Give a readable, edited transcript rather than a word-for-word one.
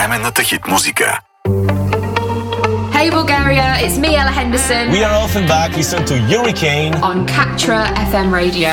съвременната хит-музика. Hey Bulgaria, it's me, Ella Henderson. We are Elfenbach. Listen to Hurricane on Katra FM radio.